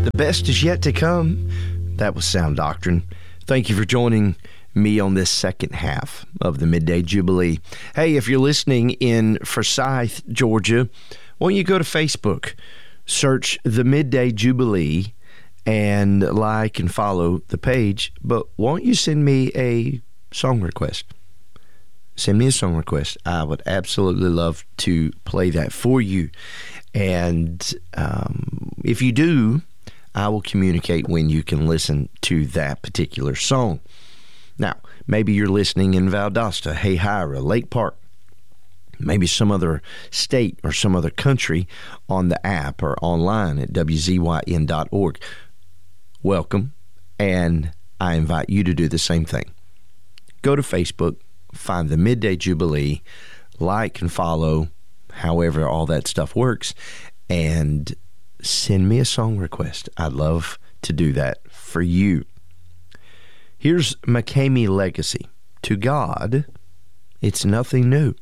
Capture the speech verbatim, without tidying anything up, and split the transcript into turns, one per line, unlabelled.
The best is yet to come. That was Sound Doctrine. Thank you for joining me on this second half of the Midday Jubilee. Hey, if you're listening in Forsyth, Georgia, why don't you go to Facebook, search the Midday Jubilee, and like and follow the page. But why don't you send me a song request? Send me a song request. I would absolutely love to play that for you. And um, if you do, I will communicate when you can listen to that particular song. Now, maybe you're listening in Valdosta, Hayhira, Lake Park, maybe some other state or some other country on the app or online at W Z Y N dot org. Welcome, and I invite you to do the same thing. Go to Facebook, find the Midday Jubilee, like and follow, however all that stuff works, and send me a song request. I'd love to do that for you. Here's McCamey Legacy. To God, it's nothing new.